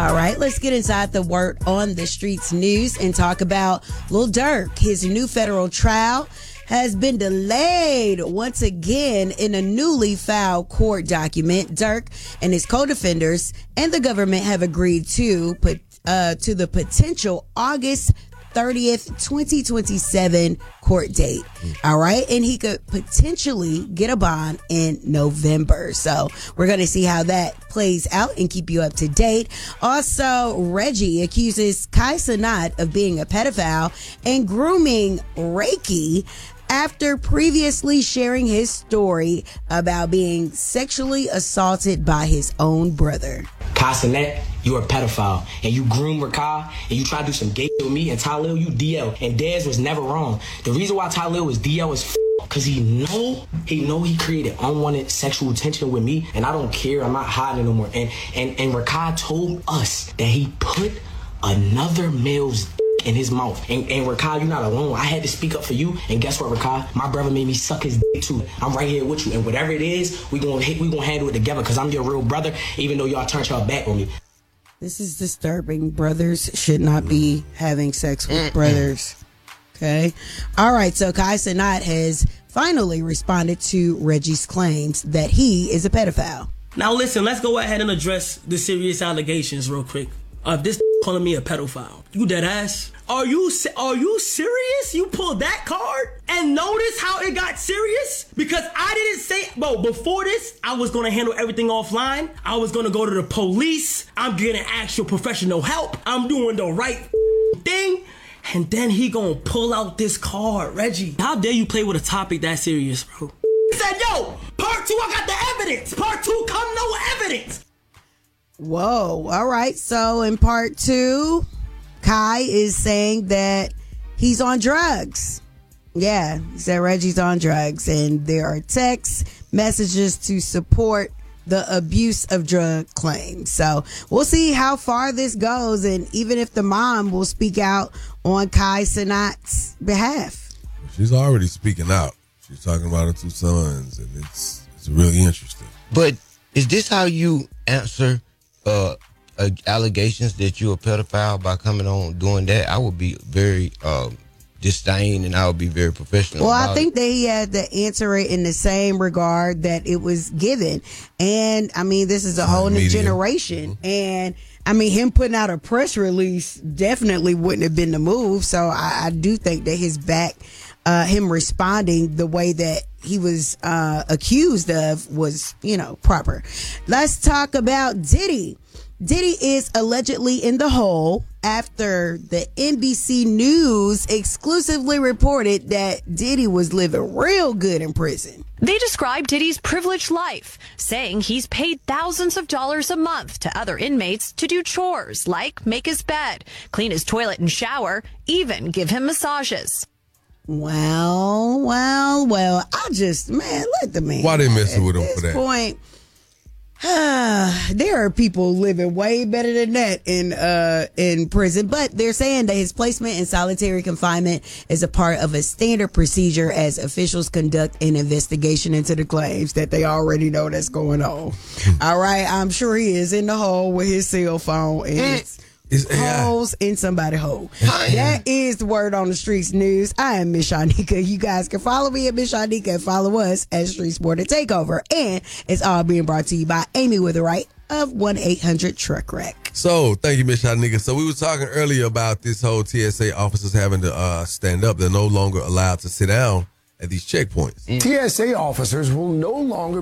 All right, let's get inside the word on the streets news and talk about Lil Durk. His new federal trial has been delayed once again in a newly filed court document. Durk and his co-defenders and the government have agreed to the potential August 30th, 2027 court date. All right. And he could potentially get a bond in November. So we're going to see how that plays out and keep you up to date. Also, Reggie accuses Kai Cenat of being a pedophile and grooming Reiki after previously sharing his story about being sexually assaulted by his own brother. Kai Cenat, you are a pedophile, and you groom Rakai, and you try to do some gay with me, and Talil, you DL, and Dez was never wrong. The reason why Talil was DL is because he know he created unwanted sexual attention with me, and I don't care, I'm not hiding no more. And Rakai told us that he put another male's in his mouth. And Rakai, you're not alone. I had to speak up for you. And guess what, Rakai? My brother made me suck his dick too. I'm right here with you. And whatever it is, we gonna handle it together because I'm your real brother, even though y'all turned y'all back on me. This is disturbing. Brothers should not be having sex with brothers. Okay? All right, so Kai Cenat has finally responded to Reggie's claims that he is a pedophile. Now listen, let's go ahead and address the serious allegations real quick. This calling me a pedophile. You dead ass? Are you serious? You pulled that card and notice how it got serious? Because I didn't say, before this, I was going to handle everything offline. I was going to go to the police. I'm getting actual professional help. I'm doing the right thing. And then he going to pull out this card, Reggie. How dare you play with a topic that serious, bro? He said, yo, part 2, I got the evidence. Part 2, come no evidence. Whoa. All right. So in part 2, Kai is saying that he's on drugs. Yeah, he said Reggie's on drugs, and there are text messages to support the abuse of drug claims. So we'll see how far this goes, and even if the mom will speak out on Kai Cenat's behalf. She's already speaking out. She's talking about her 2 sons, and it's really interesting. But is this how you answer allegations that you're a pedophile by coming on doing that? I would be very disdain, and I would be very professional. Well, I think that he had to answer it in the same regard that it was given. And I mean, this is a whole new generation. And I mean, him putting out a press release definitely wouldn't have been the move. So I do think that him responding the way that he was accused of was, proper. Let's talk about Diddy. Diddy is allegedly in the hole after the NBC News exclusively reported that Diddy was living real good in prison. They describe Diddy's privileged life, saying he's paid thousands of dollars a month to other inmates to do chores like make his bed, clean his toilet and shower, even give him massages. Well, let the man. Why they messing with him for that? Point. There are people living way better than that in prison, but they're saying that his placement in solitary confinement is a part of a standard procedure as officials conduct an investigation into the claims that they already know that's going on. All right, I'm sure he is in the hole with his cell phone and it's holes in somebody's hole. That is the word on the streets news. I am Miss Shanika. You guys can follow me at Miss Shanika and follow us at Street Sport and Takeover. And it's all being brought to you by Amy Witherite of 1-800-TRUCK-WRECK. So, thank you, Miss Shanika. So, we were talking earlier about this whole TSA officers having to stand up. They're no longer allowed to sit down at these checkpoints. TSA officers will no longer